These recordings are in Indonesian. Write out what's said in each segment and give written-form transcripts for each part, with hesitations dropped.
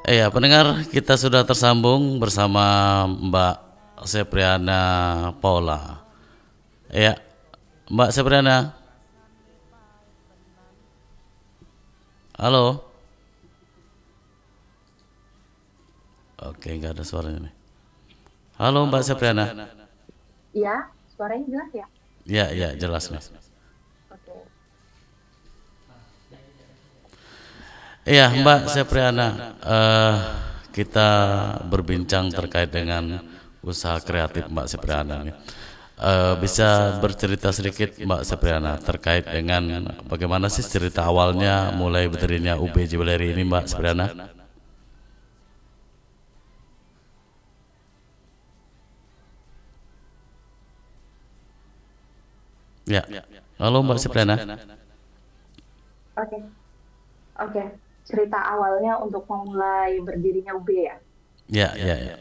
Ya, pendengar, kita sudah tersambung bersama Mbak Sepriana Paula. Ya, Mbak Sepriana, halo. Oke, nggak ada suaranya nih. Halo Mbak Sepriana. Iya, suaranya jelas ya? Ya, ya, jelas nih. Oke. Iya, Mbak Sepriana, kita berbincang terkait dengan usaha kreatif Mbak Sepriana nih. Bisa bercerita sedikit Mbak Sepriana terkait dengan bagaimana sih cerita awalnya mulai berdirinya UB Jewelry ini Mbak Sepriana? Ya, halo Mbak Sepriana. Oke, oke. Cerita awalnya untuk memulai berdirinya UB ya? Ya, ya, ya.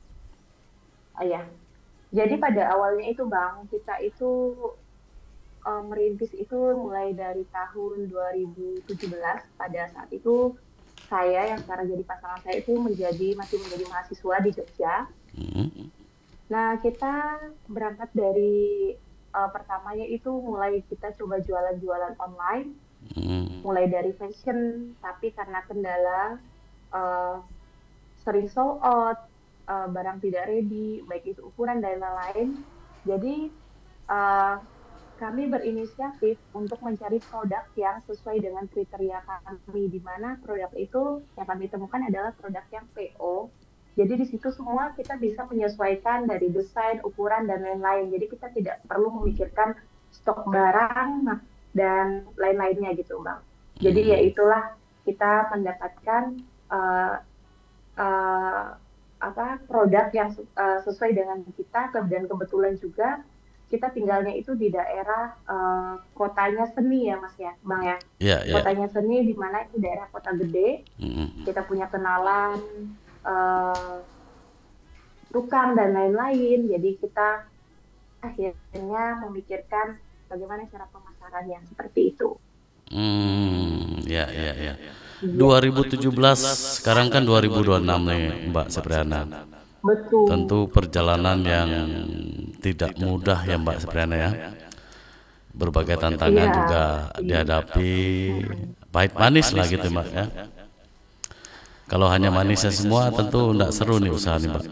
Oh ya. Jadi pada awalnya itu Bang, kita itu merintis itu mulai dari tahun 2017. Pada saat itu saya yang sekarang jadi pasangan saya itu masih menjadi mahasiswa di Jogja. Hmm, Nah, kita berangkat dari pertamanya itu mulai kita coba jualan-jualan online, hmm, mulai dari fashion, tapi karena kendala uh, sering sold out, barang tidak ready, baik itu ukuran dan lain-lain. Jadi uh, kami berinisiatif untuk mencari produk yang sesuai dengan kriteria kami, di mana produk itu yang kami temukan adalah produk yang PO. Jadi di situ semua kita bisa menyesuaikan dari desain, ukuran, dan lain-lain. Jadi kita tidak perlu memikirkan stok barang dan lain-lainnya gitu, Bang. Jadi ya hmm, itulah kita mendapatkan uh, uh, produk yang sesuai dengan kita, dan kebetulan juga kita tinggalnya itu di daerah kotanya Seni ya Mas ya Bang ya, ya, ya. kotanya Seni di mana itu daerah kota gede. Hmm, Kita punya kenalan uh, tukang dan lain-lain, jadi kita akhirnya memikirkan bagaimana cara pemasarannya seperti itu. ya, ya, ya. Iya, 2017, sekarang kan 2026 nih Mbak Sepriana. betul. Tentu perjalanan yang tidak mudah ya Mbak Sepriana ya. Berbagai Iya, tantangan juga pasti. dihadapi, Mm-mm. pahit manis lah gitu Mbak ya. Kalau hanya manisnya semua tentu tidak seru nih usaha nih Mbak.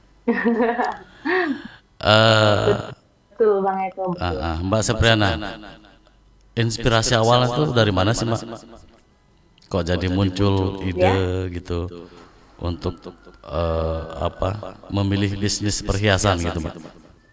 Eh, Betul Bang Eko, betul. Mbak Sepriana, inspirasi awalnya tuh dari mana sih Mbak? Kok jadi muncul Ya, ide gitu untuk memilih bisnis perhiasan gitu Mbak?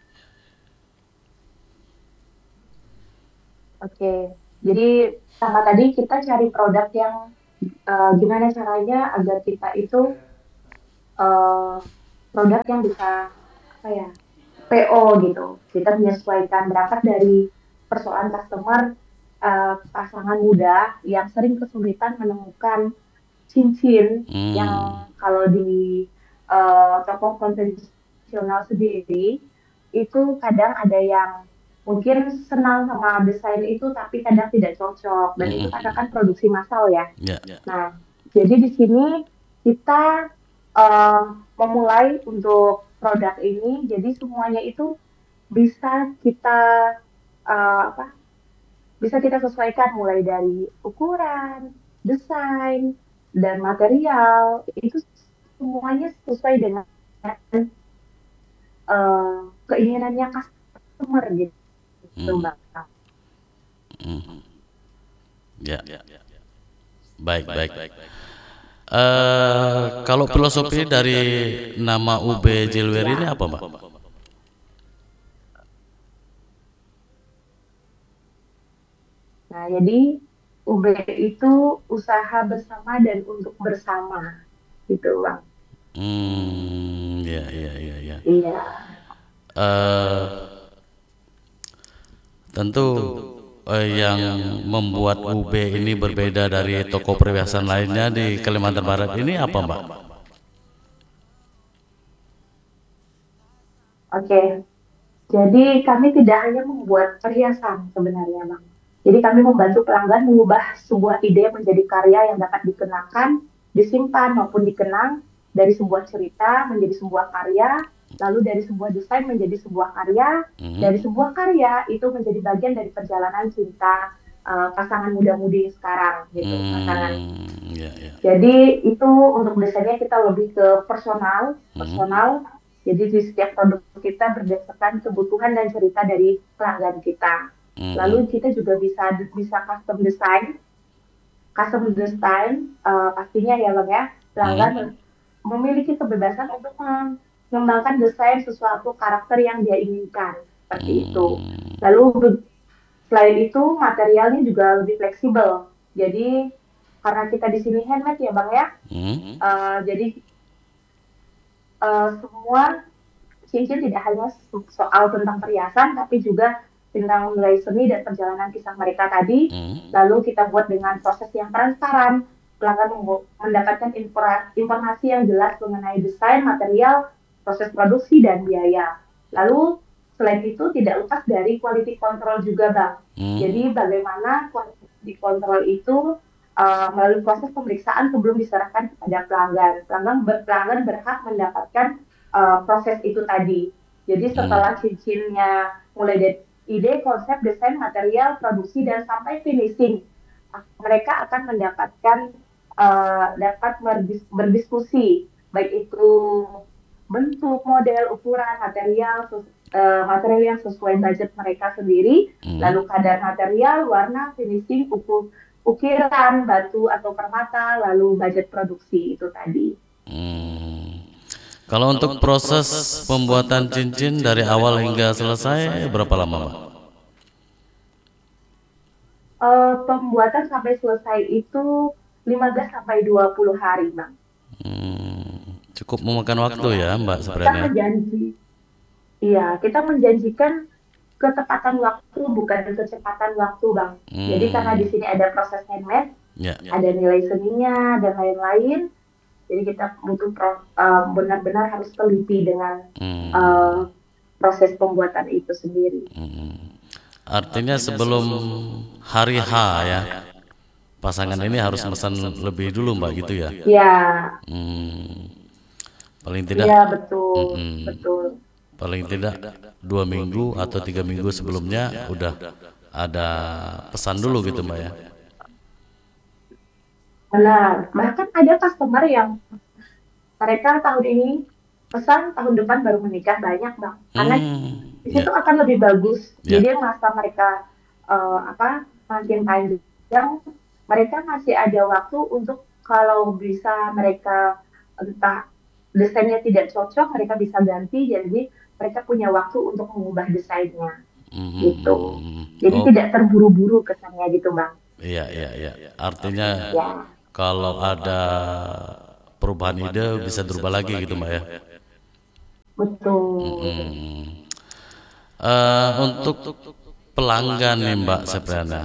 oke. Jadi sama tadi kita cari produk yang gimana caranya agar kita itu eh, produk yang bisa apa ya PO gitu. Kita menyesuaikan berangkat dari persoalan customer, pasangan muda yang sering kesulitan menemukan cincin yang Hmm, kalau di toko konvensional sendiri itu kadang ada yang mungkin senang sama desain itu tapi kadang tidak cocok, dan itu karena kan produksi massal ya. ya. Nah, jadi di sini kita uh, memulai untuk produk ini, jadi semuanya itu bisa kita apa? Bisa kita sesuaikan mulai dari ukuran, desain, dan material itu semuanya sesuai dengan keinginannya customer gitu, Hmm, Mbak. ya. Baik, baik. Kalau filosofi dari nama UB Jewelry ini Ya. apa Mbak? Nah, jadi UB itu usaha bersama dan untuk bersama gitu, Bang. Ya, ya, ya, ya. Iya. Eh, Tentu yang membuat UB ini berbeda dari toko perhiasan lainnya di Kalimantan Barat ini apa Mbak? Oke. Jadi kami tidak hanya membuat perhiasan sebenarnya, Bang. Jadi kami membantu pelanggan mengubah sebuah ide menjadi karya yang dapat dikenakan disimpan maupun dikenang dari sebuah cerita menjadi sebuah karya, lalu dari sebuah desain menjadi sebuah karya, dari sebuah karya itu menjadi bagian dari perjalanan cinta pasangan muda-mudi sekarang gitu, pasangan. Ya, ya. Jadi itu untuk desainnya kita lebih ke personal, personal. Jadi di setiap produk kita berdasarkan kebutuhan dan cerita dari pelanggan kita. Lalu kita juga bisa custom design. Custom design pastinya ya Bang ya, pelanggan memiliki kebebasan untuk mengembangkan desain sesuatu karakter yang dia inginkan seperti itu. Lalu selain itu materialnya juga lebih fleksibel. Jadi karena kita di sini handmade ya Bang ya, jadi semua cincin tidak hanya soal tentang perhiasan, tapi juga tentang nilai seni dan perjalanan kisah mereka tadi. Lalu kita buat dengan proses yang transparan, pelanggan mendapatkan informasi yang jelas mengenai desain, material, proses produksi, dan biaya. Lalu selain itu tidak lepas dari quality control juga Bang. Jadi bagaimana quality control itu melalui proses pemeriksaan sebelum diserahkan kepada pelanggan. Pelanggan berhak mendapatkan proses itu tadi. Jadi setelah cincinnya mulai dari ide, konsep, desain, material, produksi, dan sampai finishing, mereka akan mendapatkan dapat berdiskusi, baik itu bentuk, model, ukuran, material, material yang sesuai budget mereka sendiri, lalu kadar material, warna, finishing, ukiran, batu atau permata, lalu budget produksi itu tadi. Kalau untuk proses pembuatan cincin dari awal hingga selesai berapa lama, Mbak? Pembuatan sampai selesai itu 15 sampai 20 hari, Bang. Cukup memakan waktu ya, Mbak Kita sebenarnya. kita menjanjikan ketepatan waktu bukan kecepatan waktu, Bang. Jadi karena di sini ada proses handmade, ada nilai seninya dan lain-lain. Jadi kita butuh benar-benar harus teliti dengan proses pembuatan itu sendiri. Artinya sebelum hari H ya, pasangan ini harus pesan lebih dulu Mbak gitu ya? Iya. Paling tidak. Iya betul, betul. Paling tidak 2 minggu atau 3 minggu sebelumnya udah ada pesan dulu gitu Mbak ya? Benar, bahkan ada customer yang mereka tahun ini pesan, tahun depan baru menikah, banyak Bang. Karena di situ akan lebih bagus. Jadi masa mereka makin panjang, mereka masih ada waktu untuk kalau bisa mereka entah desainnya tidak cocok, mereka bisa ganti. Jadi mereka punya waktu untuk mengubah desainnya, gitu. Jadi tidak terburu-buru kesannya gitu Bang. Iya. Artinya kalau ada perubahan ide bisa berubah lagi gitu Mbak ya? Betul. Untuk pelanggan nih Mbak Sepriana,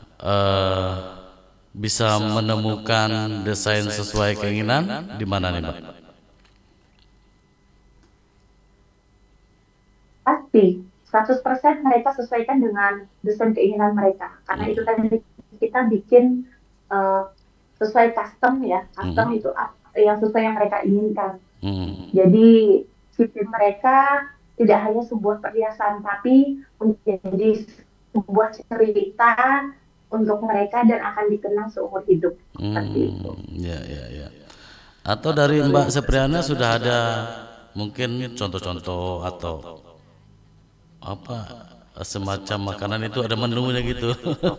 bisa menemukan desain sesuai keinginan di mana nih Mbak? Pasti 100% mereka sesuaikan dengan desain keinginan mereka, karena itu tadi kita bikin sesuai custom ya, custom itu yang sesuai yang mereka inginkan. Jadi cincin mereka tidak hanya sebuah perhiasan, tapi menjadi sebuah cerita untuk mereka dan akan dikenang seumur hidup. Seperti itu. Ya. Atau dari Mbak Sepriana sudah ada mungkin contoh-contoh atau apa semacam makanan itu ada menunya gitu?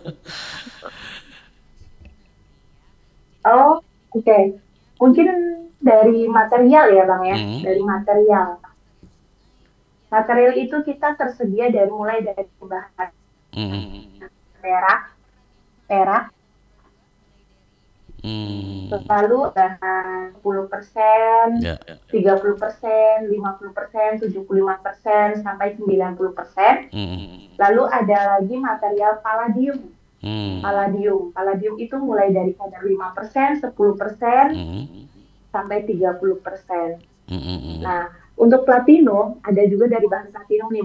Oh, oke. Mungkin dari material ya Bang ya, dari material. Material itu kita tersedia mulai dari bahan perak, lalu bahan 10%, 30%, 50%, 75%, sampai 90%. Lalu ada lagi material palladium. Palladium itu mulai dari kadar 5%, 10%, sampai 30%. Nah, untuk platinum ada juga dari bahan platinum nih Bang.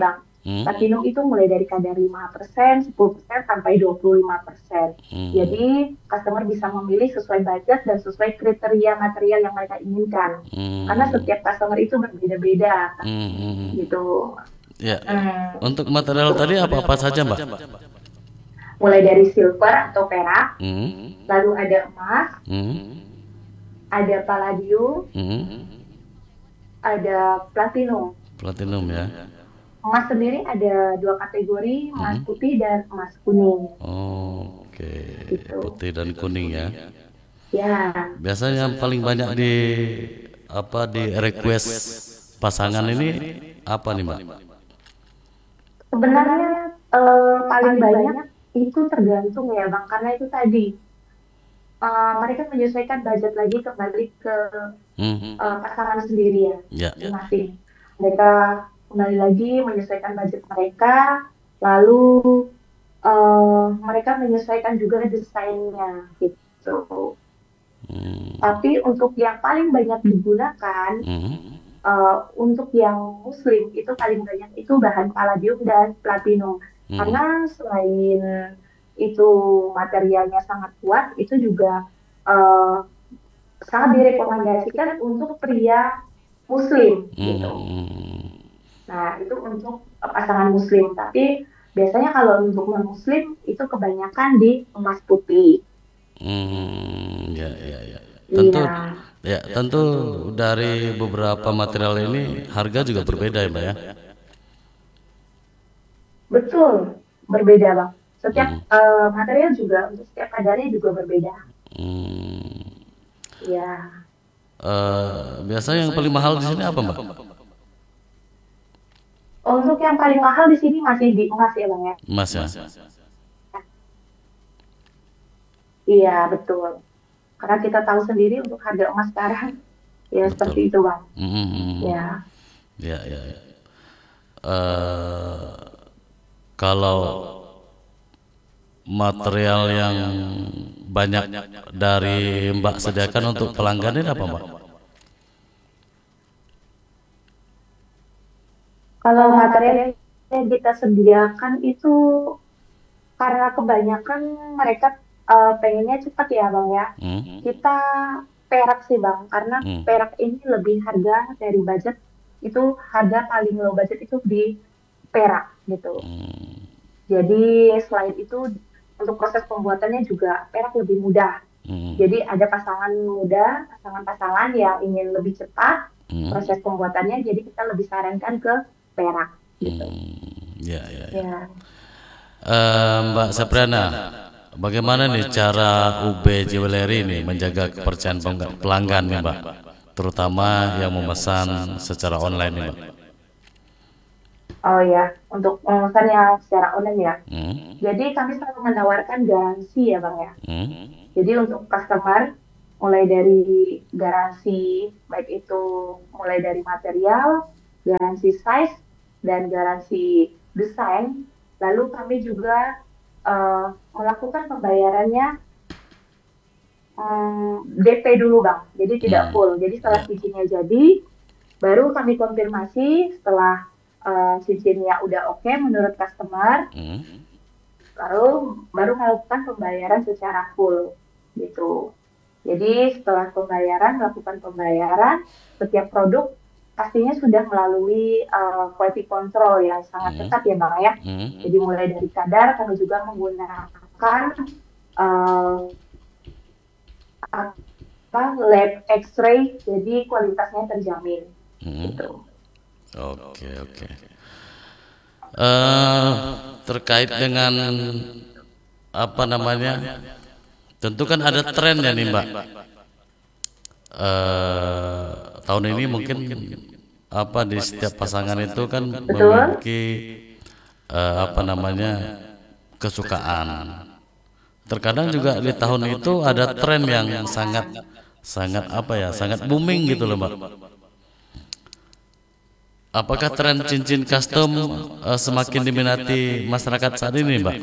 Hmm, Platinum itu mulai dari kadar 5%, 10% sampai 25%. hmm, Jadi, customer bisa memilih sesuai budget dan sesuai kriteria material yang mereka inginkan. Karena hmm, setiap customer itu berbeda-beda, hmm. gitu. Ya, Hmm, untuk material tadi apa-apa saja, Mbak? mulai dari silver atau perak, Hmm, lalu ada emas, hmm, ada palladium, hmm. ada platinum. Platinum ya. Emas sendiri ada dua kategori, emas Hmm. putih dan emas kuning. Oke, Gitu. putih dan kuning ya. Ya, Biasanya yang paling banyak di request pasangan ini apa nih, Mbak? sebenarnya paling banyak itu tergantung ya Bang, karena itu tadi mereka menyesuaikan budget lagi kembali ke Hmm. pasangan sendiri ya, Ya. masing-masing. Mereka kembali lagi menyesuaikan budget mereka, lalu mereka menyesuaikan juga desainnya gitu. Hmm. Tapi untuk yang paling banyak digunakan, Hmm. untuk yang Muslim itu paling banyak itu bahan palladium dan platinum. Hmm. Karena selain itu materialnya sangat kuat, itu juga uh, sangat direkomendasikan untuk pria Muslim gitu. Hmm. Nah, itu untuk pasangan Muslim. Tapi biasanya kalau untuk non-Muslim itu kebanyakan di emas putih. Hmm. Ya, ya, ya. Iya, Tentu dari beberapa material ini harga juga berbeda ya, Mbak ya. betul. Berbeda, Bang. Setiap Hmm. material juga, untuk setiap kadarnya juga berbeda. Hmm. Iya. Biasanya yang paling mahal di sini apa, Mbak? Untuk yang paling mahal di sini masih di emas ya, Bang ya. Emas ya. Iya, betul. Karena kita tahu sendiri untuk harga emas sekarang, ya seperti Betul. itu, Bang. Hmm. Ya, Ya, ya, ya. Eh, Kalau material yang banyak dari Mbak sediakan untuk pelanggan ini apa, Mbak? kalau material yang kita sediakan itu karena kebanyakan mereka pengennya cepat ya, Bang ya. Hmm? Kita perak sih, Bang, karena Hmm. perak ini lebih harga dari budget. Itu harga paling low budget itu di perak gitu. Jadi selain itu untuk proses pembuatannya juga perak lebih mudah. Hmm. Jadi ada pasangan muda, pasangan-pasangan yang ingin lebih cepat Hmm. proses pembuatannya, jadi kita lebih sarankan ke perak gitu. Ya, ya, ya. Ya, Mbak Seprana, bagaimana nih cara UB Jewelry ini menjaga kepercayaan pelanggan nih, Mbak? Terutama yang memesan secara online nih, Mbak. oh ya, untuk pemesan yang secara online ya. Hmm? Jadi kami selalu menawarkan garansi ya Bang ya. Hmm? Jadi untuk customer, mulai dari garansi, baik itu mulai dari material, garansi size, dan garansi desain. Lalu kami juga melakukan pembayarannya DP dulu Bang, jadi tidak Hmm. full. Jadi setelah Ya. cincinnya jadi, baru kami konfirmasi setelah cincinnya udah oke menurut customer, Hmm. lalu baru melakukan pembayaran secara full gitu. Jadi setelah melakukan pembayaran, setiap produk pastinya sudah melalui quality control yang sangat Hmm. ketat ya Bang ya. Hmm. Jadi mulai dari kadar kami juga menggunakan uh, apa lab X-ray, jadi kualitasnya terjamin Hmm. gitu. Oke, oke. eh Terkait dengan apa namanya, tentu kan ada tren ya nih, Mbak. eh Tahun ini mungkin di setiap pasangan itu kan Betul? memiliki apa namanya, kesukaan. Terkadang juga di tahun itu ada tren yang sangat sangat apa ya, sangat booming gitu loh, Mbak. Apakah tren cincin custom semakin diminati masyarakat saat ini, Mbak?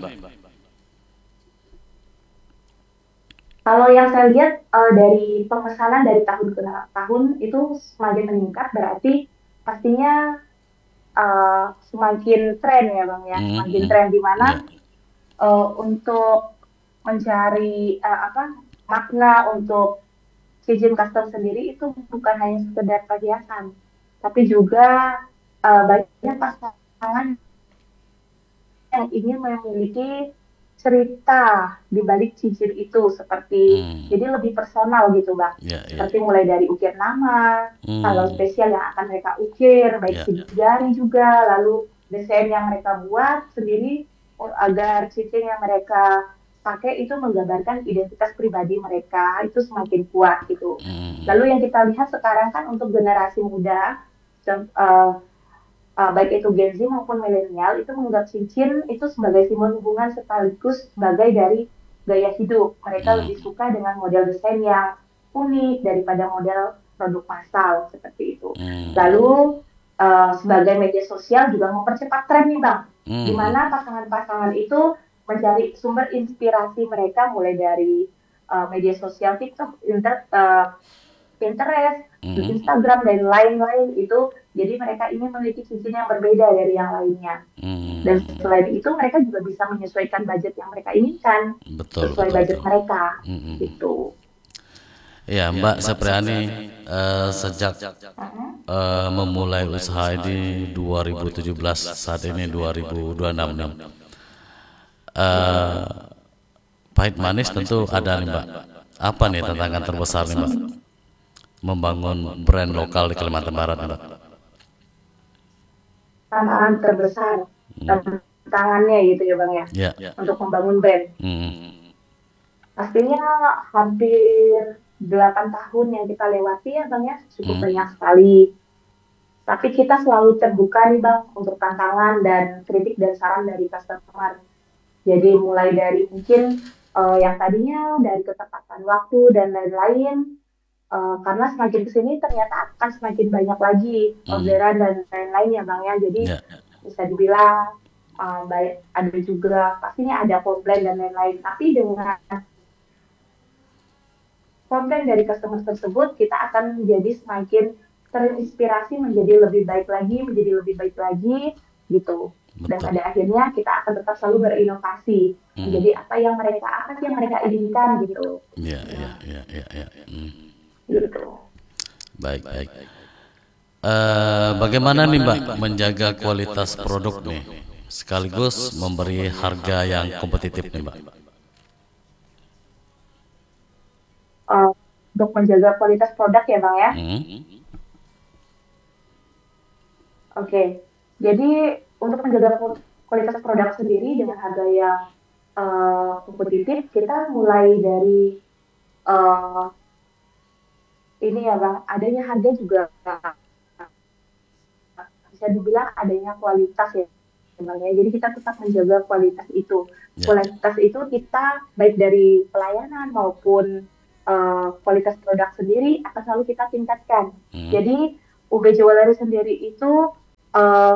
Kalau yang saya lihat dari pemesanan dari tahun ke tahun itu semakin meningkat, berarti pastinya semakin tren ya Bang ya, semakin tren di Ya. mana untuk mencari makna untuk cincin custom sendiri itu bukan hanya sekedar perhiasan, tapi juga banyak pasangan yang ingin memiliki cerita di balik cincin itu seperti Hmm. jadi lebih personal gitu Bang. Ya, ya. Seperti mulai dari ukir nama, tanggal Hmm. spesial yang akan mereka ukir, baik Ya. sidik jari juga, lalu desain yang mereka buat sendiri agar cincin yang mereka pakai itu menggambarkan identitas pribadi mereka itu semakin kuat gitu. Hmm. Lalu yang kita lihat sekarang kan untuk generasi muda, baik itu Gen Z maupun milenial itu menganggap cincin itu sebagai simbol hubungan sekaligus sebagai dari gaya hidup. Mereka Hmm. lebih suka dengan model desain yang unik daripada model produk massal seperti itu. Hmm. Lalu sebagai media sosial juga mempercepat tren nih Bang, di Hmm. mana pasangan-pasangan itu mencari sumber inspirasi mereka mulai dari media sosial TikTok, Pinterest, Hmm. Instagram dan lain-lain itu jadi mereka ingin memiliki cincin yang berbeda dari yang lainnya. Dan Hmm. selain itu mereka juga bisa menyesuaikan budget yang mereka inginkan Betul, sesuai betul, budget betul. mereka Hmm. gitu. Ya, Mbak Sepriani, sejak Uh-huh. memulai usaha ini 2017, saat ini 2026 nih. Eh, Pahit manis tentu ada nih Mbak. Apa nih tantangan terbesar nih Mbak? Membangun brand lokal di Kalimantan Barat nih Mbak. Tantangan terbesar, tantangannya gitu ya Bang ya, Ya. untuk membangun brand. Hmm. Pastinya hampir 8 tahun yang kita lewati ya Bang ya, cukup Hmm. banyak sekali. Tapi kita selalu terbuka nih Bang untuk tantangan dan kritik dan saran dari customer. Jadi mulai dari mungkin yang tadinya dari ketepatan waktu dan lain-lain, karena semakin kesini ternyata akan semakin banyak lagi Hmm. orderan dan lain-lain ya Bang ya. Jadi Ya. bisa dibilang baik ada juga pastinya ada komplain dan lain-lain. Tapi dengan komplain dari customer tersebut kita akan menjadi semakin terinspirasi menjadi lebih baik lagi, menjadi lebih baik lagi gitu. Dan Betul. pada akhirnya kita akan tetap selalu berinovasi Hmm. menjadi apa sih yang mereka inginkan gitu. Ya, ya, Nah, ya, ya, ya. Hmm. gitu. Baik, baik. Bagaimana nih Mbak menjaga kualitas produk nih, sekaligus memberi harga yang kompetitif nih Mbak? Uh, untuk menjaga kualitas produk ya Bang ya. Hmm. Oke, jadi untuk menjaga kualitas produk sendiri dengan harga yang kompetitif, kita mulai dari uh, ini ya Bang, adanya harga juga bisa dibilang adanya kualitas ya Bang ya. Jadi kita tetap menjaga kualitas itu. Ya. Kualitas itu kita baik dari pelayanan maupun kualitas produk sendiri akan selalu kita tingkatkan. Hmm. Jadi UB Jewelry sendiri itu uh,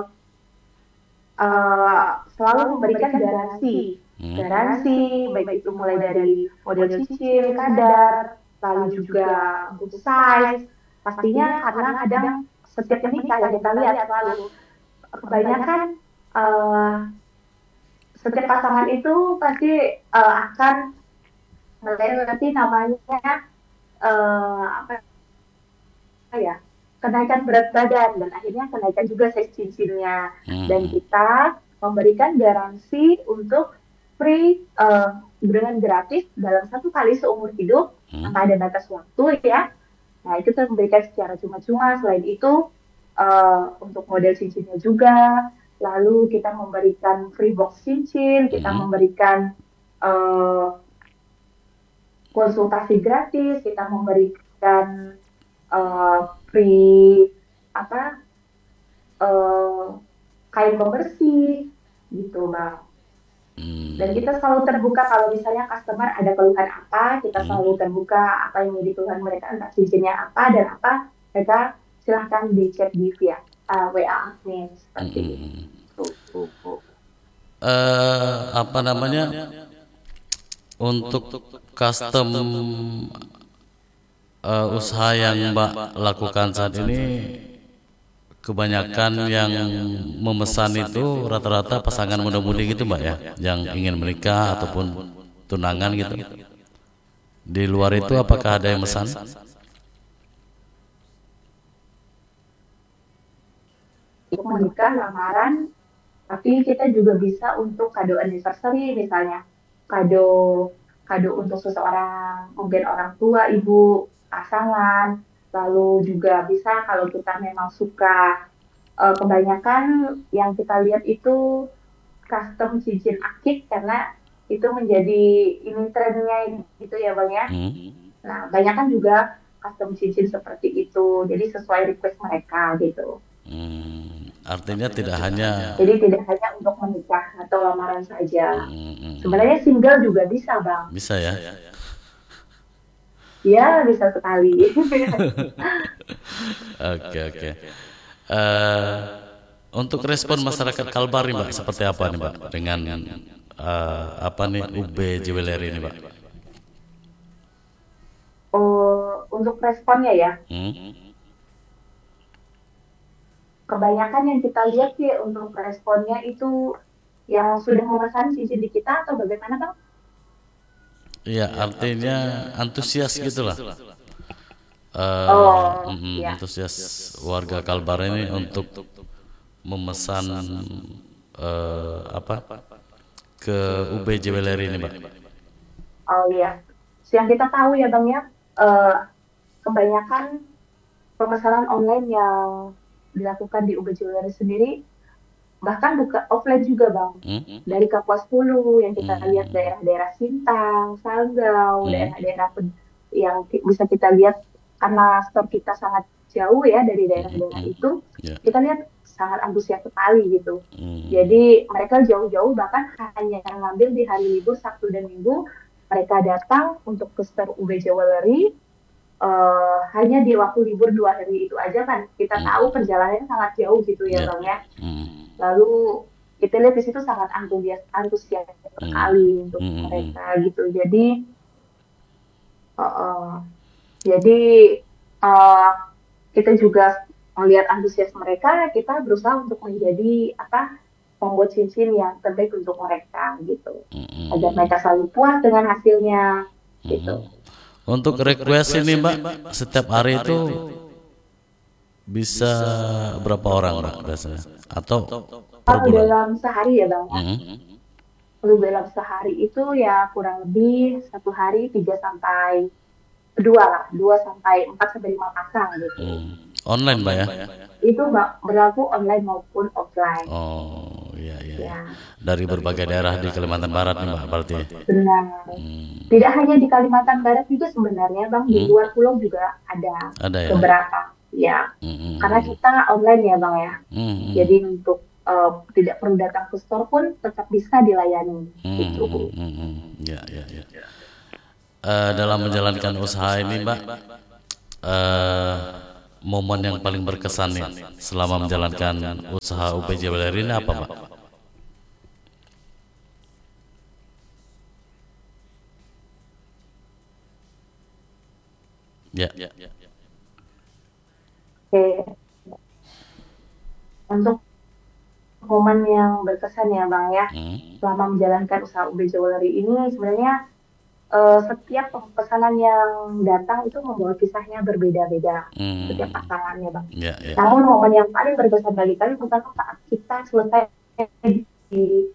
selalu memberikan garansi. Hmm. Garansi, baik itu mulai dari model cincin, kadar, lalu juga untuk size. Pastinya karena kadang setiap menikah yang kita lihat selalu kebanyakan uh, setiap pasangan itu pasti akan melewati namanya apa ya kenaikan berat badan dan akhirnya kenaikan juga size cincinnya dan Hmm. kita memberikan garansi untuk free dengan gratis dalam 1 kali seumur hidup Hmm. tanpa ada batas waktu ya. Nah itu kita memberikan secara cuma-cuma. Selain itu untuk model cincinnya juga, lalu kita memberikan free box cincin, kita Hmm. memberikan uh, konsultasi gratis, kita memberikan free apa kain pembersih gitu bang. Dan Hmm. kita selalu terbuka kalau misalnya customer ada keluhan apa, kita Hmm. selalu terbuka apa yang menjadi keluhan mereka, entah cincinnya apa dan apa, mereka silahkan di chat di via WA admin seperti Hmm. itu. Apa namanya, untuk custom usaha yang Mbak lakukan saat ini, kebanyakan yang memesan itu rata-rata pasangan muda-mudi gitu Mbak ya, yang ingin menikah ataupun tunangan gitu. Di luar itu apakah ada yang memesan? Untuk menikah, lamaran, tapi kita juga bisa untuk kado anniversary misalnya. Kado kado untuk seseorang, mungkin orang tua, ibu, pasangan. Lalu juga bisa kalau kita memang suka, kebanyakan yang kita lihat itu custom cincin akik karena itu menjadi ini trennya gitu ya Bang ya. Hmm. Nah, banyak kan juga custom cincin seperti itu. Jadi sesuai request mereka gitu. Artinya tidak hanya Jadi tidak hanya untuk menikah atau lamaran saja. hmm, hmm, hmm. Sebenarnya single juga bisa, Bang. Bisa ya. Ya, bisa sekali. Oke oke. Eh, untuk respon masyarakat Kalbar nih Mbak seperti apa nih Mbak dengan apa nih UB Jewelry ini Mbak? Oh, untuk responnya ya, Hmm? kebanyakan yang kita lihat sih untuk responnya itu yang sudah memesan cincin di kita atau bagaimana, Bang? Iya artinya antusias gitulah. Oh, ya. Antusias warga Kalbar ini untuk memesan apa ke UB Jewelry ini Mbak. Oh, iya. Yang kita tahu ya, Bang ya, eh, kebanyakan pemesanan online yang dilakukan di UB Jewelry sendiri bahkan buka offline juga Bang. Hmm? Dari Kapuas Hulu yang kita lihat Hmm. daerah-daerah Sintang, Sanggau, Hmm. daerah-daerah yang bisa kita lihat karena store kita sangat jauh ya dari Hmm. daerah-daerah Hmm. itu, Ya. kita lihat sangat antusias sekali gitu. Hmm. Jadi mereka jauh-jauh bahkan hanya ngambil di hari libur Sabtu dan Minggu, mereka datang untuk ke store UB Jewelry, hanya di waktu libur 2 hari itu aja kan. Kita tahu Hmm. perjalanannya sangat jauh gitu ya Ya. Bang ya. Hmm. Lalu kita lihat di situ sangat antusias, antusias Hmm. sekali untuk Hmm. Hmm. mereka gitu. Uh, jadi uh, kita juga melihat antusias mereka, kita berusaha untuk menjadi apa, membuat cincin yang terbaik untuk mereka gitu, agar Hmm. mereka selalu puas dengan hasilnya Hmm. gitu. Untuk request ini Mbak, setiap hari itu bisa berapa orang Mbak biasanya? Atau per Kalau bulan? dalam sehari ya bang ya, Hmm. kalau dalam sehari itu ya kurang lebih 1 hari 2 sampai 4 sampai 5 pasang gitu. Online Mbak ya? Itu berlaku online maupun offline. Oh iya iya iya. Ya, Dari berbagai daerah di Kalimantan Barat nih Mbak berarti. benar. Tidak hanya di Kalimantan Barat juga sebenarnya, Bang, di Hmm? luar pulau juga ada Ada ya? beberapa. Ya, karena Hmm. kita online ya, Bang ya. Hmm. Jadi untuk tidak perlu datang ke store pun tetap bisa dilayani. Gitu. Ya ya ya. Dalam menjalankan usaha ini Mbak, eh, momen yang paling berkesan nih selama menjalankan usaha UB Jewelry ini apa Mbak? Ya. Oke, untuk momen yang berkesan ya, Bang ya, Hmm. selama menjalankan usaha UB Jewelry ini sebenarnya setiap pesanan yang datang itu membawa kisahnya berbeda-beda setiap Hmm. pasangannya, Bang. Ya ya. Namun momen yang paling berkesan bagi kami bukan saat kita selesai di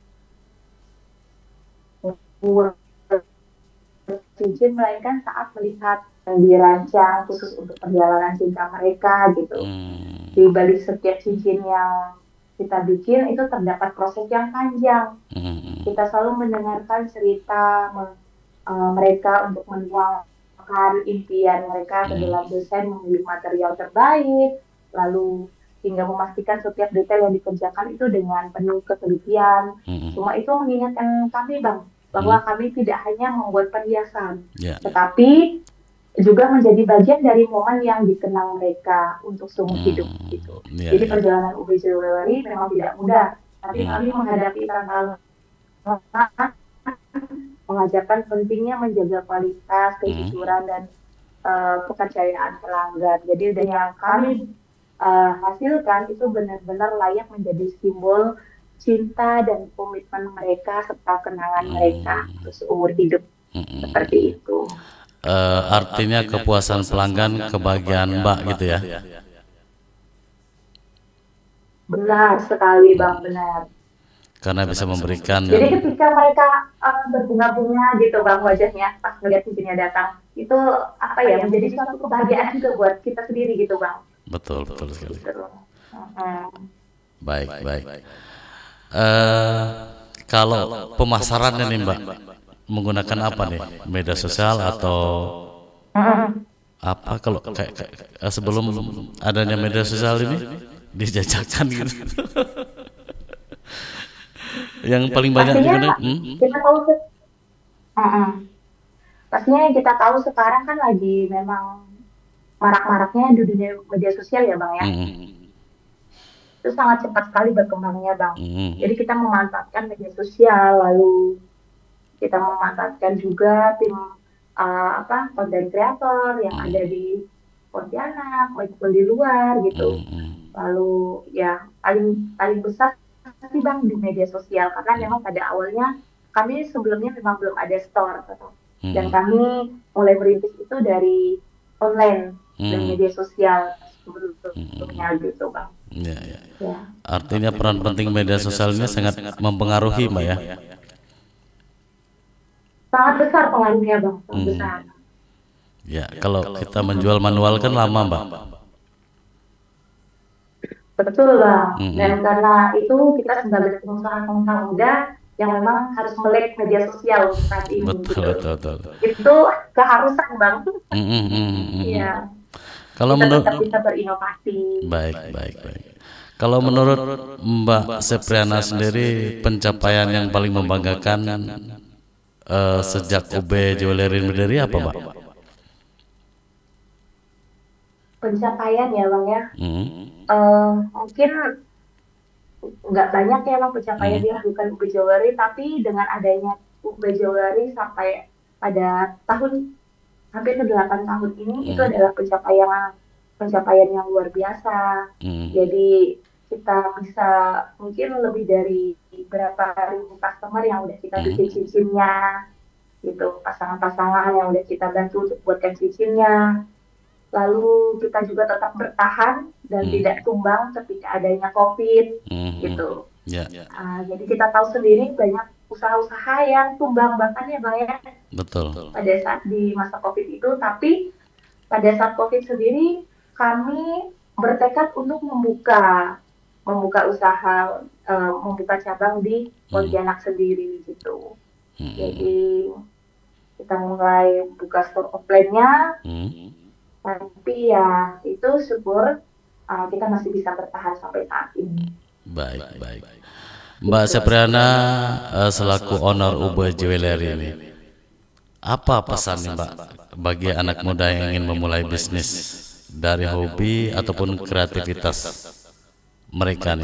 buat cincin, melainkan saat melihat yang dirancang khusus untuk perjalanan cinta mereka gitu. Hmm. Di balik setiap cincin yang kita bikin itu terdapat proses yang panjang. Hmm. Kita selalu mendengarkan cerita mereka untuk menuangkan impian mereka ke dalam desain, memilih material terbaik, lalu hingga memastikan setiap detail yang dikerjakan itu dengan penuh ketelitian. Semua itu mengingatkan kami, Bang, bahwa kami tidak hanya membuat perhiasan, Ya. tetapi juga menjadi bagian dari momen yang dikenang mereka untuk seumur hidup gitu. Ya Jadi ya. perjalanan UB Jewelry memang tidak mudah, tapi kami menghadapi tantangan, mengajarkan pentingnya menjaga kualitas, kejujuran, dan kepercayaan pelanggan. Jadi dengan kami hasilkan itu benar-benar layak menjadi simbol cinta dan komitmen mereka serta kenangan mereka seumur hidup seperti itu. Artinya kepuasan pelanggan kebahagiaan Mbak gitu ya. Benar sekali Bang, benar. Karena bisa memberikan Jadi ketika mereka berbunga-bunga gitu Bang wajahnya pas melihat cincinnya datang, itu apa ya menjadi suatu kebahagiaan juga buat kita sendiri gitu Bang. betul betul sekali. Gitu. Baik baik. Eh, Kalau pemasarannya nih Mbak menggunakan apa nih? Media sosial atau apa? Kalau sebelum adanya media sosial ini dijajakan gitu. Yang paling banyak Pastinya digunakan. kita tahu pastinya kita tahu sekarang kan lagi memang marak-maraknya di dunia media sosial ya Bang ya. Itu sangat cepat sekali berkembangnya Bang. Jadi kita memanfaatkan media sosial, lalu kita memanfaatkan juga tim konten kreator yang ada di Pontianak maupun di luar gitu. Lalu ya paling besar sih Bang di media sosial karena memang pada awalnya kami sebelumnya memang belum ada store dan kami mulai merintis itu dari online dan media sosial sebelumnya gitu Bang. Ya. Artinya peran penting media sosial ini sangat mempengaruhi Mbak ya. Sangat besar pengaruhnya Bang, sangat besar. Ya, kalau kita menjual manual kan lama Mbak. Betul Bang. Dan karena itu kita sebagai pengusaha-pengusaha muda yang memang harus melek media sosial saat ini. Betul. Itu keharusan Bang. Iya. Kalau menurut bisa berinovasi. Baik. Kalau menurut Mbak Sepriana sendiri pencapaian yang paling membanggakan sejak UB Jewelry berdiri apa Mbak? Pencapaian ya Bang ya. Mungkin nggak banyak ya Bang pencapaian dia bukan UB Jewelry, tapi dengan adanya UB Jewelry sampai pada hampir ke 8 tahun ini itu adalah pencapaian yang luar biasa. Jadi kita bisa mungkin lebih dari berapa ribu customer yang udah kita bikin cincinnya gitu, pasangan-pasangan yang udah kita bantu untuk buatkan cincinnya. Lalu kita juga tetap bertahan dan tidak tumbang ketika adanya COVID gitu. Jadi kita tahu sendiri banyak usaha-usaha yang tumbang bahkan ya Bang ya. Betul. Pada saat di masa COVID itu, tapi pada saat COVID sendiri kami bertekad untuk membuka usaha, membuka cabang di Pontianak sendiri gitu. Jadi kita mulai buka store offline-nya, tapi ya itu syukur kita masih bisa bertahan sampai saat ini. Baik. Mbak Sepriana selaku owner UB Jewelry ini, apa pesan Mbak bagi anak muda yang ingin memulai bisnis dari hobi ataupun kreativitas mereka nih?